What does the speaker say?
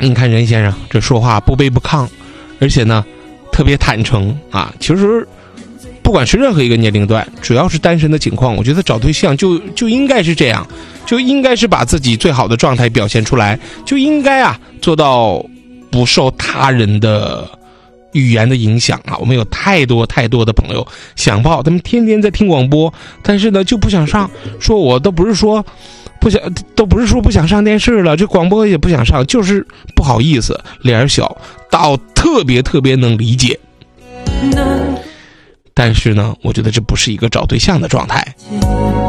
你看任先生这说话不卑不亢，而且呢特别坦诚啊。其实不管是任何一个年龄段，只要是单身的情况，我觉得找对象就应该是这样，就应该是把自己最好的状态表现出来，就应该做到不受他人的语言的影响啊。我们有太多的朋友想报，他们天天在听广播，但是呢就不想上，说我都不是说不想上电视了，这广播也不想上，就是不好意思，脸小，倒特别能理解。但是呢，我觉得这不是一个找对象的状态。